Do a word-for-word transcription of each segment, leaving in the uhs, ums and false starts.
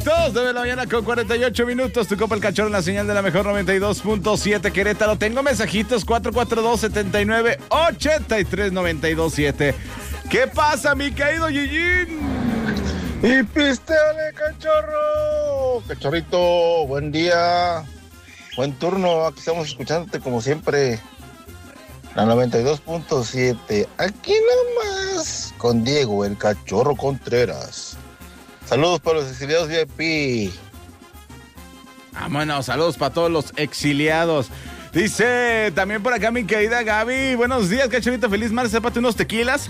Perfecto, de la mañana con cuarenta y ocho minutos. Tu copa el cachorro en la señal de la mejor noventa y dos punto siete Querétaro. Tengo mensajitos cuatro cuatro dos, siete nueve, ocho tres nueve dos siete. ¿Qué pasa, mi querido Yiyín? Y pisteale, cachorro. Cachorrito, buen día. Buen turno. Aquí estamos escuchándote como siempre. La noventa y dos punto siete. Aquí nomás con Diego, el cachorro Contreras. Saludos para los exiliados V I P. Vámonos, saludos para todos los exiliados. Dice también por acá mi querida Gaby. Buenos días, cachorrito. Feliz martes. Sépate unos tequilas.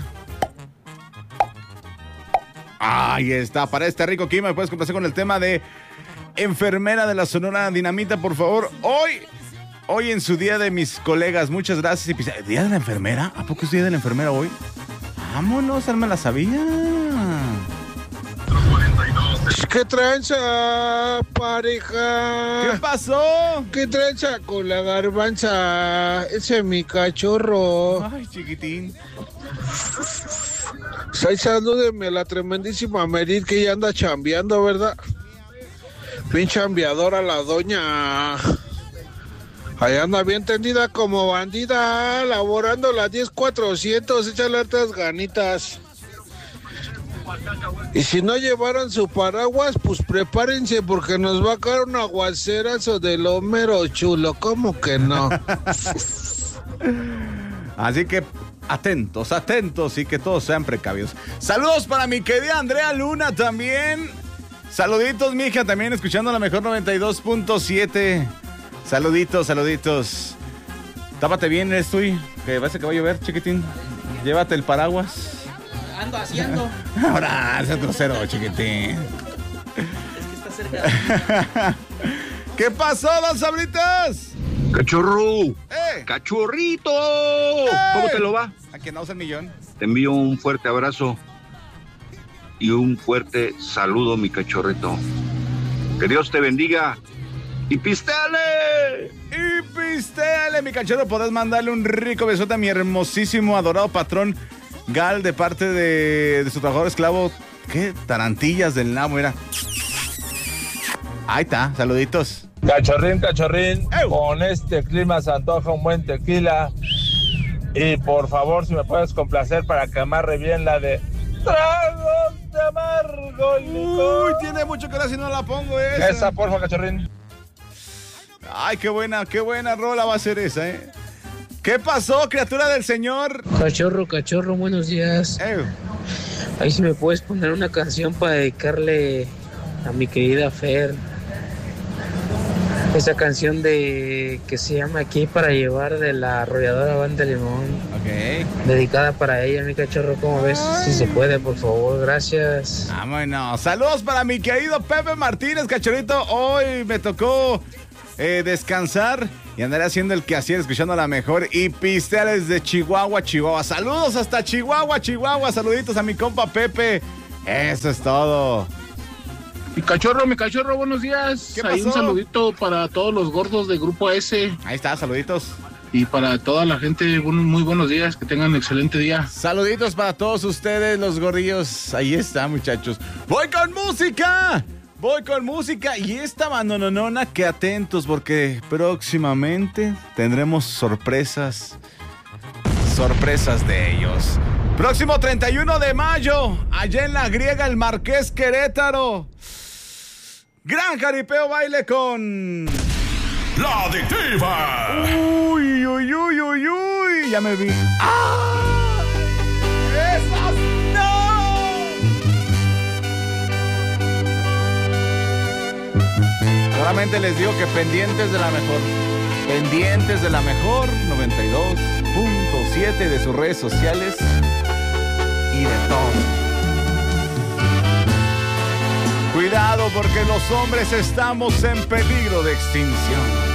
Ahí está. Para este rico clima, ¿me puedes complacer con el tema de enfermera de la Sonora Dinamita, por favor? Hoy, hoy en su día de mis colegas. Muchas gracias. ¿Día de la enfermera? ¿A poco es día de la enfermera hoy? Vámonos, él me la sabía. ¿Qué tranza, pareja? ¿Qué pasó? ¿Qué tranza con la garbanza? Ese es mi cachorro. Ay, chiquitín. Ay, salúdeme a la tremendísima Merit que ya anda chambeando, ¿verdad? Pinche chambeadora la doña. Ahí anda bien tendida como bandida, laborando las diez cuatrocientos, échale hartas ganitas. Y si no llevaron su paraguas, pues prepárense porque nos va a caer un aguacerazo del Homero chulo, ¿cómo que no? Así que atentos, atentos y que todos sean precavidos. Saludos para mi querida Andrea Luna también. Saluditos, mija, también escuchando la mejor noventa y dos punto siete. Saluditos, saluditos. Tápate bien, estoy, que parece que va a llover, chiquitín. Llévate el paraguas. Ando haciendo. Ahora, ese grosero, chiquitín. Es que está cerca. ¿Qué pasó, las sabritas? ¡Cachorro! ¡Eh! ¡Cachorrito! ¡Eh! ¿Cómo te lo va? A que no usa el millón. Te envío un fuerte abrazo y un fuerte saludo, mi cachorrito. Que Dios te bendiga. ¡Y pistéale! ¡Y pistéale, mi cachorro! Podés mandarle un rico besote a mi hermosísimo, adorado patrón Gal, de parte de, de su trabajador esclavo. ¿Qué? Tarantillas del Namo, era. Ahí está, saluditos. Cachorrín, cachorrín, ¡Ew! Con este clima se antoja un buen tequila. Y por favor, si me puedes complacer para que amarre bien la de Tragos de Amargo Licor. Uy, tiene mucho que ver si no la pongo esa. Esa, porfa, cachorrín. Ay, qué buena, qué buena rola va a ser esa, ¿eh? ¿Qué pasó, criatura del Señor? Cachorro, cachorro, buenos días. Ew. Ahí si me puedes poner una canción para dedicarle a mi querida Fer. Esa canción de que se llama Aquí para llevar, de la arrolladora Banda Limón. Ok. Dedicada para ella, mi cachorro, ¿cómo ves? Si se puede, por favor, gracias. Vámonos. Saludos para mi querido Pepe Martínez, cachorrito. Hoy me tocó eh, descansar y andaré haciendo el quehacer, escuchando la mejor y pisteales de Chihuahua, Chihuahua. Saludos hasta Chihuahua, Chihuahua. Saluditos a mi compa Pepe. Eso es todo. Mi cachorro, mi cachorro, buenos días. ¿Qué Ahí pasó? un saludito para todos los gordos de Grupo S Ahí está, saluditos. y para toda la gente. Buen- muy buenos días, que tengan un excelente día. Saluditos para todos ustedes, los gordillos. Ahí está, muchachos. ¡Voy con música! Voy con música y esta bandononona, que atentos porque próximamente tendremos sorpresas, sorpresas de ellos. Próximo treinta y uno de mayo, allá en la Griega, el Marqués Querétaro. Gran jaripeo baile con... La Adictiva. Uy, uy, uy, uy, uy, ya me vi. ¡Ah! ¡Esas no! Solamente les digo que pendientes de la mejor. Pendientes de la mejor noventa y dos punto siete de sus redes sociales y de todo. Cuidado porque los hombres estamos en peligro de extinción.